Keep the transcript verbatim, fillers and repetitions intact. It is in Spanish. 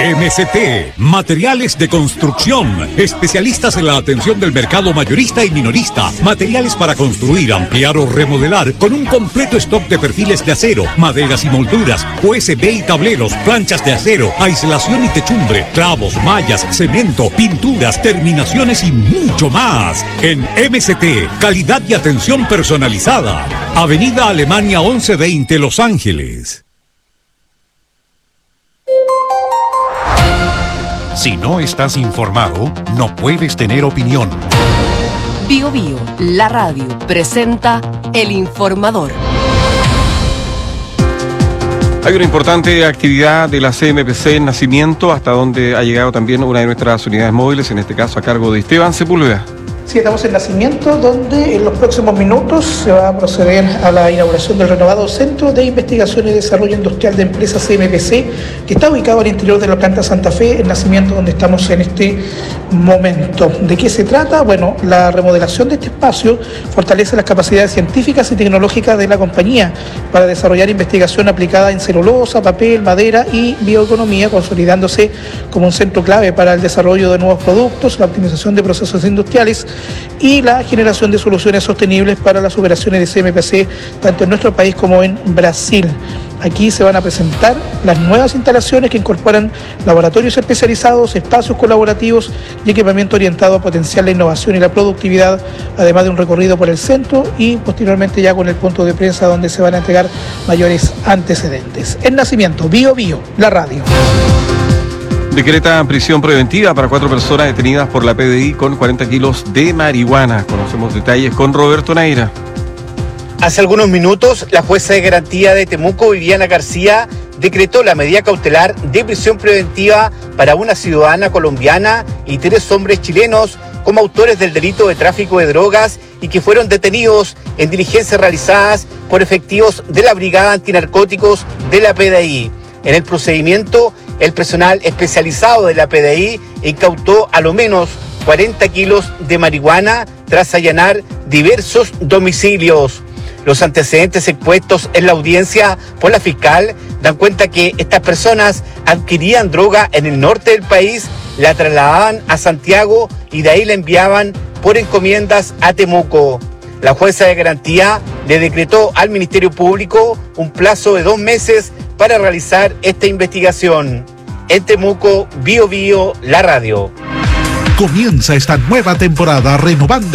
M C T, Materiales de Construcción, especialistas en la atención del mercado mayorista y minorista, materiales para construir, ampliar o remodelar, con un completo stock de perfiles de acero, maderas y molduras, U S B y tableros, planchas de acero, aislación y techumbre, clavos, mallas, cemento, pinturas, terminaciones y mucho más. En M C T, calidad y atención personalizada. Avenida Alemania once veinte, Los Ángeles. Si no estás informado, no puedes tener opinión. Bio Bio, la radio, presenta El Informador. Hay una importante actividad de la C M P C en Nacimiento, hasta donde ha llegado también una de nuestras unidades móviles, en este caso a cargo de Esteban Sepúlveda. Sí, estamos en Nacimiento, donde en los próximos minutos se va a proceder a la inauguración del renovado Centro de Investigación y Desarrollo Industrial de Empresas C M P C, que está ubicado al interior de la planta Santa Fe, en Nacimiento, donde estamos en este momento. ¿De qué se trata? Bueno, la remodelación de este espacio fortalece las capacidades científicas y tecnológicas de la compañía para desarrollar investigación aplicada en celulosa, papel, madera y bioeconomía, consolidándose como un centro clave para el desarrollo de nuevos productos, la optimización de procesos industriales y la generación de soluciones sostenibles para las operaciones de C M P C, tanto en nuestro país como en Brasil. Aquí se van a presentar las nuevas instalaciones que incorporan laboratorios especializados, espacios colaborativos y equipamiento orientado a potenciar la innovación y la productividad, además de un recorrido por el centro y posteriormente ya con el punto de prensa donde se van a entregar mayores antecedentes. En Nacimiento, Bio Bio, la radio. Decreta prisión preventiva para cuatro personas detenidas por la P D I con cuarenta kilos de marihuana. Conocemos detalles con Roberto Neira. Hace algunos minutos, la jueza de garantía de Temuco, Viviana García, decretó la medida cautelar de prisión preventiva para una ciudadana colombiana y tres hombres chilenos como autores del delito de tráfico de drogas y que fueron detenidos en diligencias realizadas por efectivos de la Brigada Antinarcóticos de la P D I. En el procedimiento, el personal especializado de la P D I incautó a lo menos cuarenta kilos de marihuana tras allanar diversos domicilios. Los antecedentes expuestos en la audiencia por la fiscal dan cuenta que estas personas adquirían droga en el norte del país, la trasladaban a Santiago y de ahí la enviaban por encomiendas a Temuco. La jueza de garantía le decretó al Ministerio Público un plazo de dos meses para realizar esta investigación. En Temuco, Bio Bio, la radio. Comienza esta nueva temporada renovando